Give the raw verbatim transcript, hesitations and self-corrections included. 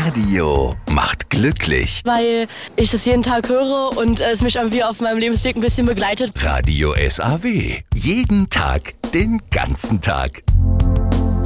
Radio macht glücklich. Weil ich das jeden Tag höre und es mich irgendwie auf meinem Lebensweg ein bisschen begleitet. Radio S A W. Jeden Tag, den ganzen Tag.